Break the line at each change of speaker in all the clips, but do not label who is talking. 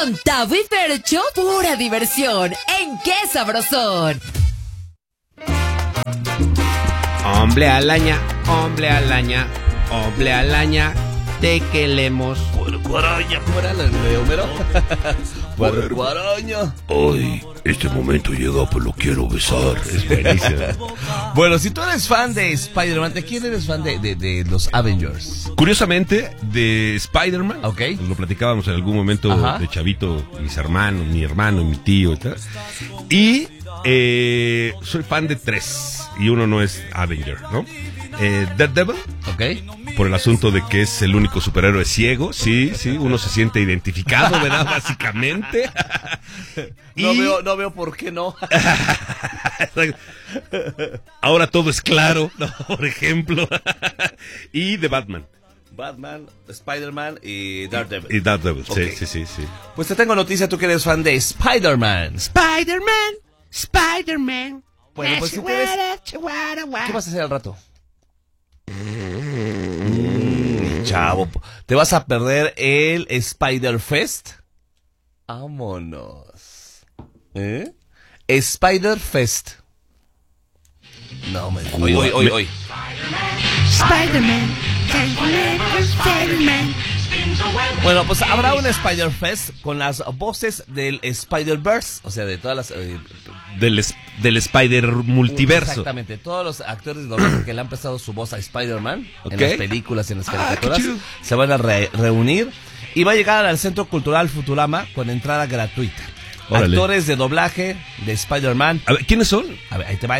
Con Tavo y Fercho, pura diversión. ¿En qué sabrosón?
Hombre alaña, hombre alaña, hombre alaña, te queremos.
Puerco araña, Homero. Puerco araña.
Ay, este momento llega, pues lo quiero besar.
Es buenísimo.
Bueno, si tú eres fan de Spider-Man, ¿de quién eres fan de los Avengers?
Curiosamente, de Spider-Man,
Ok.
lo platicábamos en algún momento.
Ajá.
De chavito, mis hermanos, mi hermano, mi tío y tal. Y soy fan de 3, y uno no es Avenger, ¿no? Daredevil,
Ok.
por el asunto de que es el único superhéroe ciego, sí, uno se siente identificado, ¿verdad? Básicamente.
No veo por qué no.
Ahora todo es claro, ¿no? Por ejemplo. Y de Batman.
Batman, Spider-Man y Daredevil.
Y Daredevil,
Ok.
sí.
Pues te tengo noticia, tú que eres fan de Spider-Man.
Spider-Man.
Bueno, pues si te ves... ¿Qué vas a hacer al rato? Chavo, ¿te vas a perder el Spider-Fest? Vámonos. Spider-Fest. No, me... Hoy.
Spider-Man. Spider-Man.
Bueno, pues habrá un Spider-Fest con las voces del Spider-Verse, o sea, de todas las...
Del Spider-Multiverso.
Exactamente, todos los actores de doblaje que le han prestado su voz a Spider-Man,
Ok.
en las películas y en las caricaturas,
qué chido.
se van a reunir y va a llegar al Centro Cultural Futurama con entrada gratuita.
Órale.
Actores de doblaje de Spider-Man.
A ver, ¿quiénes son?
A ver, ahí te va.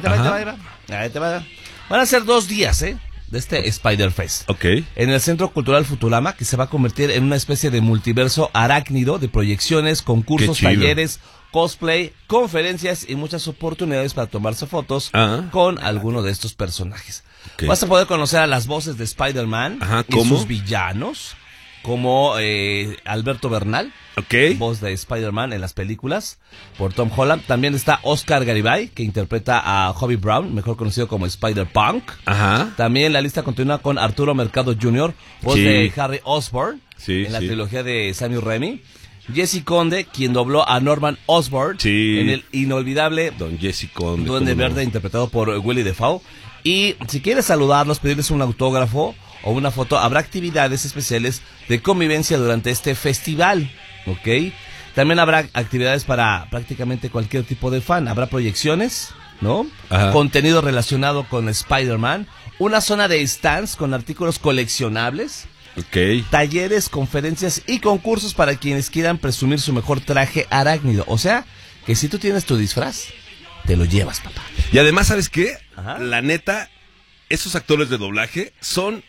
Ajá.
Ahí te va. Van a ser 2 días, de este Spider-Fest.
Ok.
En el Centro Cultural Futurama, que se va a convertir en una especie de multiverso arácnido de proyecciones, concursos,
Qué chido.
talleres, cosplay, conferencias y muchas oportunidades para tomarse fotos
Ah.
con alguno de estos personajes.
Ok.
Vas a poder conocer a las voces de Spider-Man
Ajá,
y
¿cómo?
sus villanos, como Alberto Bernal,
Ok.
voz de Spider-Man en las películas, por Tom Holland. También está Oscar Garibay, que interpreta a Hobie Brown, mejor conocido como Spider-Punk.
Ajá.
También la lista continúa con Arturo Mercado Jr., voz
Sí.
de Harry Osborn,
Sí,
en la
sí.
trilogía de Sam Raimi. Jesse Conde, quien dobló a Norman Osborn,
Sí.
en el inolvidable
Don Jesse Conde.
Duende
¿cómo no?
Verde, interpretado por Willy Dafoe. Y si quieres saludarlos, pedirles un autógrafo o una foto, habrá actividades especiales de convivencia durante este festival, ¿ok? También habrá actividades para prácticamente cualquier tipo de fan. Habrá proyecciones, ¿no?
Ajá.
Contenido relacionado con Spider-Man. Una zona de stands con artículos coleccionables.
Ok.
Talleres, conferencias y concursos para quienes quieran presumir su mejor traje arácnido. O sea, que si tú tienes tu disfraz, te lo llevas, papá.
Y además, ¿sabes qué?
Ajá.
La neta, esos actores de doblaje son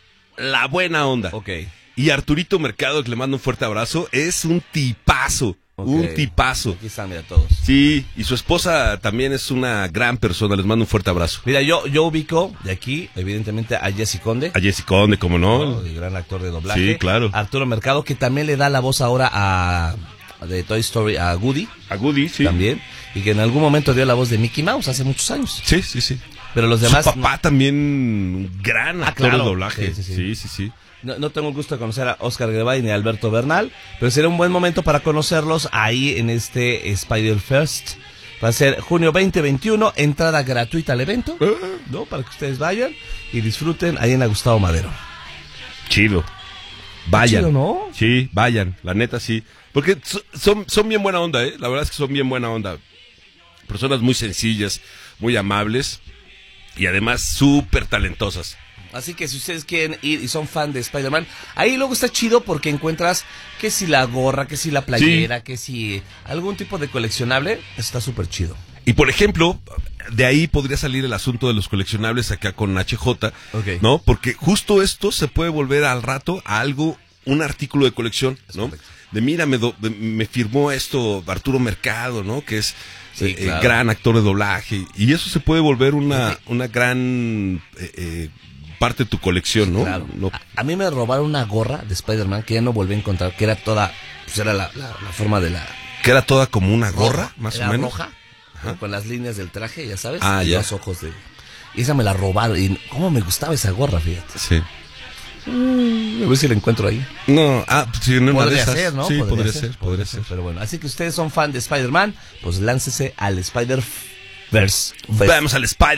la buena onda.
Ok.
Y Arturito Mercado, que le mando un fuerte abrazo, es un tipazo.
Ok.
Un tipazo.
Aquí están, mira, todos.
Sí, y su esposa también es una gran persona. Les mando un fuerte abrazo.
Mira, yo ubico de aquí, evidentemente, a Jesse Conde,
A Jesse Conde, como no.
el gran actor de doblaje.
Sí, claro.
Arturo Mercado, que también le da la voz ahora de Toy Story a Woody,
A Goody, sí.
también. Y que en algún momento dio la voz de Mickey Mouse hace muchos años.
Sí, sí, sí.
Pero los demás...
Su papá también, un gran actor
claro.
de doblaje.
Sí, sí, sí.
Sí.
No tengo el gusto de conocer a Oscar Garibay ni a Alberto Bernal, pero será un buen momento para conocerlos ahí en este Spider-Fest. Va a ser junio 2021, entrada gratuita al evento, ¿no? Para que ustedes vayan y disfruten ahí en la Gustavo Madero.
Chido. Vayan.
Chido, ¿no?
Sí, vayan, la neta sí. Porque son bien buena onda, ¿eh? La verdad es que son bien buena onda. Personas muy sencillas, muy amables y además súper talentosas.
Así que si ustedes quieren ir y son fan de Spider-Man, ahí luego está chido porque encuentras que si la gorra, que si la playera, que si algún tipo de coleccionable, está súper chido.
Y por ejemplo, de ahí podría salir el asunto de los coleccionables acá con HJ,
Ok.
¿no? Porque justo esto se puede volver al rato a algo, un artículo de colección, ¿no?
correcto.
De mira, me firmó esto Arturo Mercado, ¿no? Que es
Sí, claro.
gran actor de doblaje. Y eso se puede volver una gran parte de tu colección, ¿no?
Claro.
No-
A mí me robaron una gorra de Spider-Man que ya no volví a encontrar, que era toda, pues era la forma de la...
que era toda como una gorra, más
Era
o menos.
roja, con las líneas del traje, ya sabes,
Ah,
y
ya.
los ojos de... Y esa me la robaron, y cómo me gustaba esa gorra, fíjate.
Sí.
A ver si lo encuentro ahí.
No, si en una
Podría
de esas.
ser, ¿no?
Sí, podría ser.
Pero bueno, así que ustedes son fan de Spider-Man, pues láncese al Spider-Verse.
Vamos al Spider